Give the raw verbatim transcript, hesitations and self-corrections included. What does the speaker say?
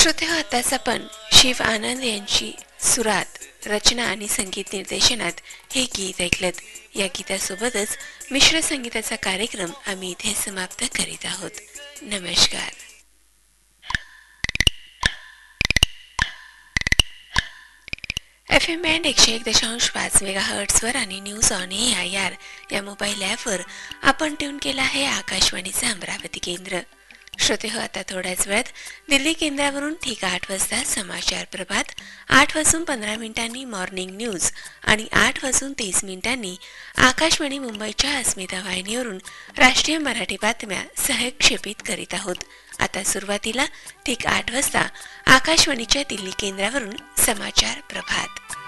श्रोते हो, आताच आपण शिव आनंद यांची सुरात, रचना आणि संगीत निर्देशनात हे गीत ऐकलत. या गीतासोबतच मिश्र संगीताचा कार्यक्रम आम्ही इथे समाप्त करीत आहोत. नमस्कार. एफ एम बँड एकशे एक दशांश पाच मेगा हर्ट्सवर आणि news on A I R या मोबाईल ॲपवर आपण ट्यून केला आहे आकाशवाणीचं अमरावती केंद्र. श्रोते हो, आता थोड्याच वेळात दिल्ली केंद्रावरून ठीक आठ वाजता समाचार प्रभात, आठ वाजून पंधरा मिनिटांनी मॉर्निंग न्यूज आणि आठ वाजून तीस मिनिटांनी आकाशवाणी मुंबईच्या अस्मिता वाहिनीवरून राष्ट्रीय मराठी बातम्या सहक्षेपित करीत आहोत. आता सुरुवातीला ठीक आठ वाजता आकाशवाणीच्या दिल्ली केंद्रावरून समाचार प्रभात.